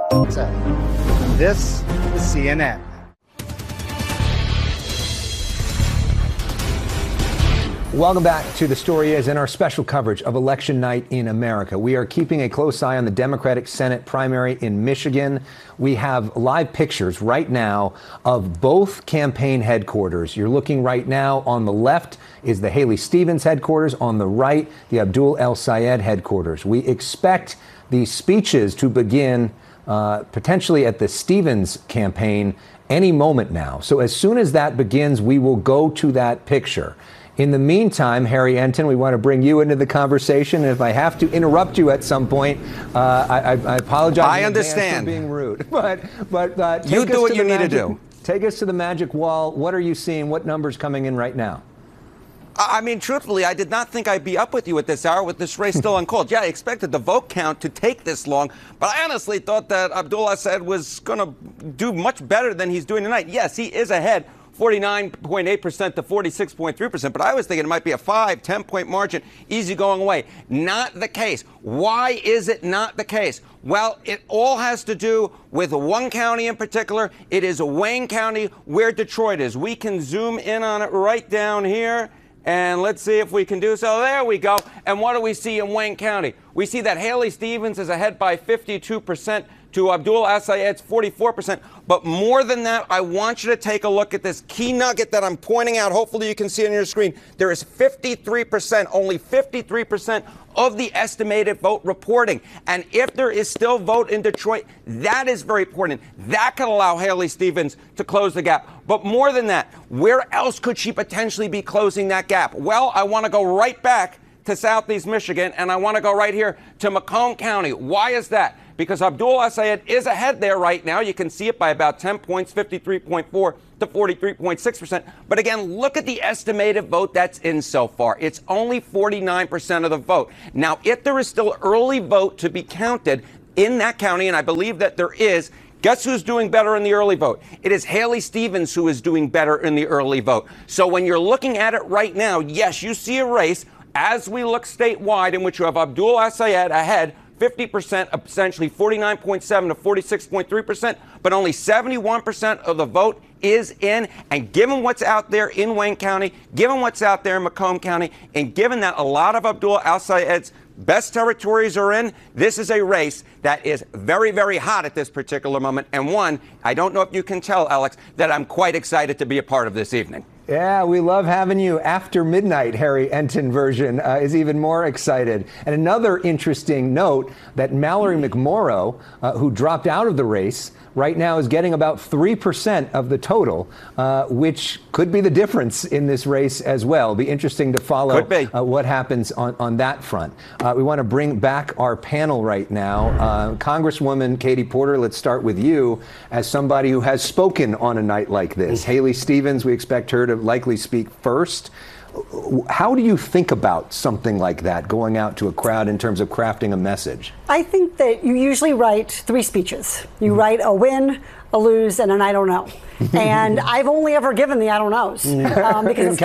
This is CNN. Welcome back to The Story Is and our special coverage of Election Night in America. We are keeping a close eye on the Democratic Senate primary in Michigan. We have live pictures right now of both campaign headquarters. You're looking right now on the left is the Haley Stevens headquarters. On the right, the Abdul El-Sayed headquarters. We expect the speeches to begin potentially at the Stevens campaign any moment now. So as soon as that begins, we will go to that picture. In the meantime, Harry Enten, we want to bring you into the conversation. And if I have to interrupt you at some point, I apologize. I understand for being rude, but you do what you need to do. Take us to the magic wall. What are you seeing? What numbers coming in right now? I mean, truthfully, I did not think I'd be up with you at this hour with this race still uncalled. Yeah, I expected the vote count to take this long, but I honestly thought that Abdul El-Sayed was going to do much better than he's doing tonight. Yes, he is ahead. 49.8% to 46.3%, but I was thinking it might be a 10-point margin, easy going away. Not the case. Why is it not the case? Well, it all has to do with one county in particular. It is Wayne County, where Detroit is. We can zoom in on it right down here, and let's see if we can do so. There we go. And what do we see in Wayne County? We see that Haley Stevens is ahead by 52%. To Abdul El-Sayed's 44%. But more than that, I want you to take a look at this key nugget that I'm pointing out. Hopefully you can see it on your screen. There is 53%, only 53% of the estimated vote reporting. And if there is still vote in Detroit, that is very important. That could allow Haley Stevens to close the gap. But more than that, where else could she potentially be closing that gap? Well, I want to go right back to Southeast Michigan, and I want to go right here to Macomb County. Why is that? Because Abdul El-Sayed is ahead there right now. You can see it by about 10 points, 53.4 to 43.6%. But again, look at the estimated vote that's in so far. It's only 49% of the vote. Now, if there is still early vote to be counted in that county, and I believe that there is, guess who's doing better in the early vote? It is Haley Stevens who is doing better in the early vote. So when you're looking at it right now, yes, you see a race as we look statewide in which you have Abdul El-Sayed ahead 50%, essentially 49.7 to 46.3%, but only 71% of the vote is in. And given what's out there in Wayne County, given what's out there in Macomb County, and given that a lot of Abdul El-Sayed's best territories are in, this is a race that is very, very hot at this particular moment. And one, I don't know if you can tell, Alex, that I'm quite excited to be a part of this evening. Yeah, we love having you. After Midnight, Harry Enten version is even more excited. And another interesting note that Mallory McMorrow, who dropped out of the race, right now is getting about 3% of the total, which could be the difference in this race as well. Be interesting to follow what happens on that front. We want to bring back our panel right now. Congresswoman Katie Porter, let's start with you as somebody who has spoken on a night like this. Haley Stevens, we expect her to likely speak first. How do you think about something like that, going out to a crowd in terms of crafting a message? I think that you usually write 3 speeches. You write a win, a lose, and an I don't know. And I've only ever given the I don't knows because it's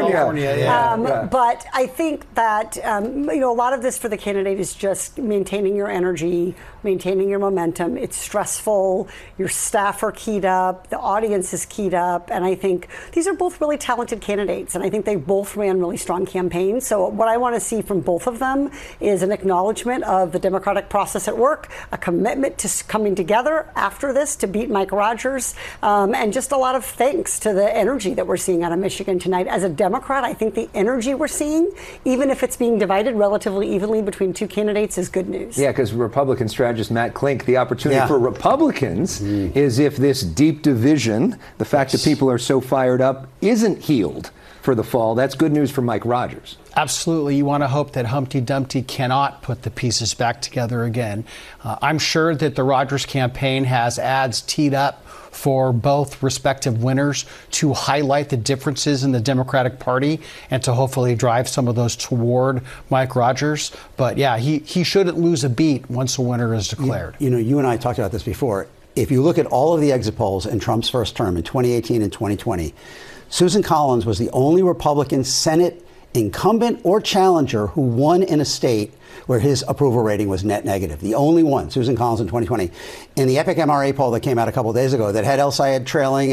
California. But I think that, a lot of this for the candidate is just maintaining your energy, maintaining your momentum. It's stressful. Your staff are keyed up. The audience is keyed up. And I think these are both really talented candidates. And I think they both ran really strong campaigns. So what I want to see from both of them is an acknowledgement of the democratic process at work, a commitment to coming together after this to beat Mike Rogers, and just a lot of thanks to the energy that we're seeing out of Michigan tonight. As a Democrat, I think the energy we're seeing, even if it's being divided relatively evenly between 2 candidates, is good news. Yeah, because Republican strategist Matt Klink, the opportunity for Republicans is if this deep division, the fact that people are so fired up, isn't healed for the fall, that's good news for Mike Rogers. Absolutely. You want to hope that Humpty Dumpty cannot put the pieces back together again. I'm sure that the Rogers campaign has ads teed up for both respective winners to highlight the differences in the Democratic Party and to hopefully drive some of those toward Mike Rogers. But yeah, he shouldn't lose a beat once a winner is declared. You and I talked about this before. If you look at all of the exit polls in Trump's first term in 2018 and 2020, Susan Collins was the only Republican Senate incumbent or challenger who won in a state where his approval rating was net negative. The only one, Susan Collins in 2020. In the Epic MRA poll that came out a couple of days ago that had El Sayed trailing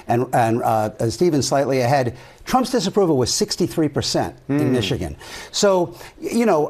and Stevens slightly ahead, Trump's disapproval was 63% in Michigan. So, you know,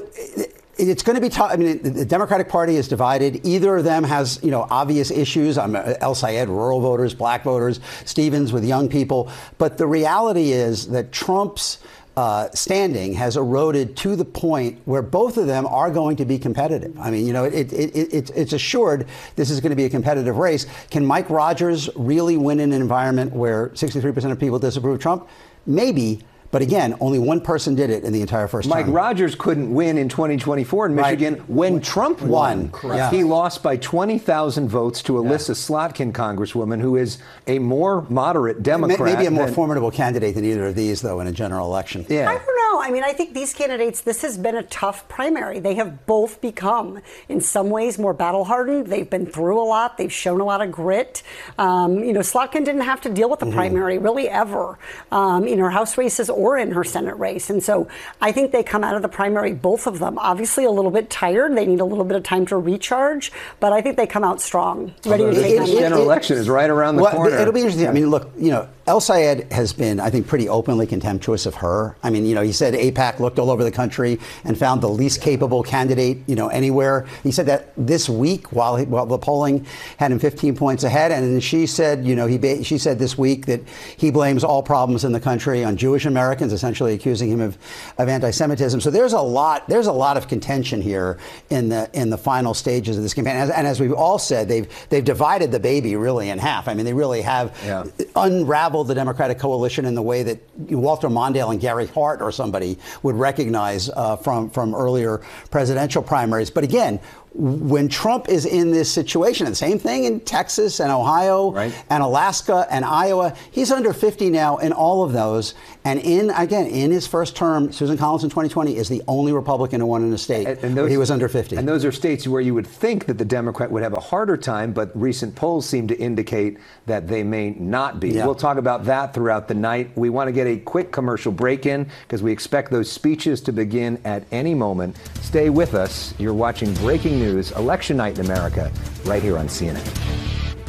it's going to be tough. I mean, the Democratic Party is divided. Either of them has, you know, obvious issues. El Sayed, rural voters, black voters, Stevens with young people. But the reality is that Trump's standing has eroded to the point where both of them are going to be competitive. I mean, you know, it's assured this is going to be a competitive race. Can Mike Rogers really win in an environment where 63% of people disapprove of Trump? Maybe. But again, only one person did it in the entire first Mike term. Rogers couldn't win in 2024 in Michigan when Trump won. Correct. He lost by 20,000 votes to Alyssa Slotkin, Congresswoman, who is a more moderate Democrat. Maybe a more formidable candidate than either of these, though, in a general election. Yeah. I don't know. I mean, I think these candidates, this has been a tough primary. They have both become, in some ways, more battle-hardened. They've been through a lot. They've shown a lot of grit. You know, Slotkin didn't have to deal with the primary really ever in her House races or in her Senate race. And so I think they come out of the primary, both of them, obviously a little bit tired. They need a little bit of time to recharge. But I think they come out strong, ready to take on the general election is right around the corner. It'll be interesting. I mean, look, you know, El Sayed has been, I think, pretty openly contemptuous of her. I mean, you know, he said AIPAC looked all over the country and found the least capable candidate, you know, anywhere. He said that this week while the polling had him 15 points ahead. And then she said, you know, she said this week that he blames all problems in the country on Jewish Americans, essentially accusing him of anti-Semitism. So there's a lot of contention here in the final stages of this campaign. And as we've all said, they've divided the baby really in half. I mean, they really have unraveled the Democratic coalition in the way that Walter Mondale and Gary Hart or somebody would recognize from earlier presidential primaries. But again, when Trump is in this situation, and same thing in Texas and Ohio and Alaska and Iowa, he's under 50 now in all of those. And in his first term, Susan Collins in 2020 is the only Republican who won in a state where he was under 50. And those are states where you would think that the Democrat would have a harder time, but recent polls seem to indicate that they may not be. We'll talk about that throughout the night. We want to get a quick commercial break in because we expect those speeches to begin at any moment. Stay with us. You're watching Breaking News, Election Night in America, right here on CNN.